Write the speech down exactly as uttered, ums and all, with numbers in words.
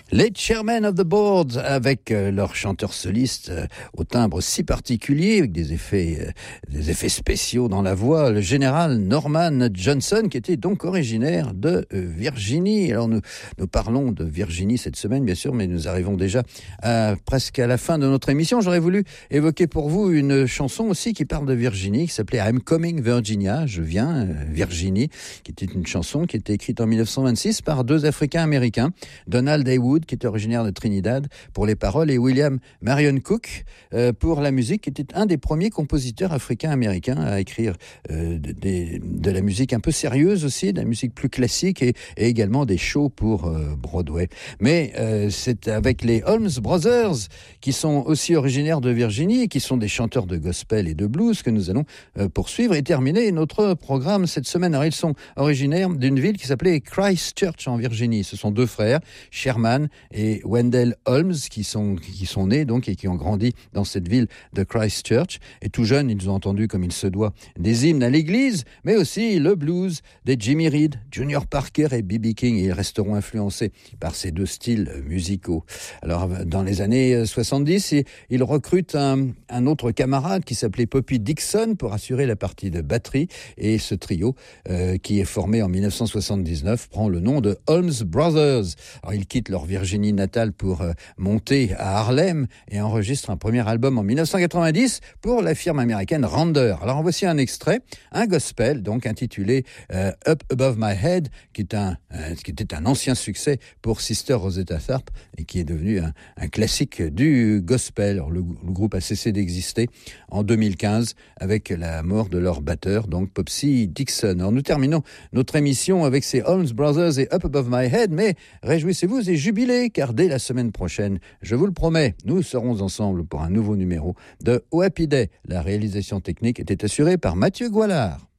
Les Chairmen of the Boards, avec euh, leur chanteur soliste euh, au timbre si particulier, avec des effets, euh, des effets spéciaux dans la voix, le général Norman Johnson, qui était donc originaire de euh, Virginie. Alors nous, nous parlons de Virginie cette semaine, bien sûr, mais nous arrivons déjà à, presque à la fin de notre émission. J'aurais voulu évoquer pour vous une chanson aussi qui parle de Virginie, qui s'appelait I'm Coming Virginia, je viens euh, Virginie, qui était une chanson qui était écrite en dix-neuf cent vingt-six par deux Africains-Américains, Donald Haywood, qui était originaire de Trinidad, pour les paroles, et William Marion Cook euh, pour la musique, qui était un des premiers compositeurs africains-américains à écrire euh, de, de, de la musique un peu sérieuse aussi, de la musique plus classique, et, et également des shows pour euh, Broadway. Mais euh, c'est avec les Holmes Brothers, qui sont aussi originaires de Virginie, et qui sont des chanteurs de gospel et de blues, que nous allons euh, poursuivre et terminer notre programme cette semaine. Alors, ils sont originaires d'une ville qui s'appelait Christchurch en Virginie. Ce sont deux frères, Sherman et Wendell Holmes, qui sont, qui sont nés donc et qui ont grandi dans cette ville de Christchurch. Et tout jeunes, ils ont entendu, comme il se doit, des hymnes à l'église, mais aussi le blues des Jimmy Reed, Junior Parker et B B King. Et ils resteront influencés par ces deux styles musicaux. Alors, dans les années soixante-dix, ils recrutent un, un autre camarade qui s'appelait Poppy Dixon pour assurer la partie de batterie. Et ce trio, euh, qui est formé en dix-neuf cent soixante-dix-neuf, prend le nom de Holmes Brothers. Alors, ils quittent leur Virginie natale pour euh, monter à Harlem et enregistrent un premier album en dix-neuf cent quatre-vingt-dix pour la firme américaine Rounder. Alors en voici un extrait, un gospel donc intitulé euh, Up Above My Head, qui est un euh, qui était un ancien succès pour Sister Rosetta Tharpe et qui est devenu un, un classique du gospel. Alors, le, le groupe a cessé d'exister en deux mille quinze avec la mort de leur batteur, donc Popsy Dixon. Alors nous terminons notre émission avec ces Holmes Brothers et Up Above My Head, mais réjouissez-vous et jubilez, car dès la semaine prochaine, je vous le promets, nous serons ensemble pour un nouveau numéro de Oh Happy Day. La réalisation technique était assurée par Mathieu Goualard.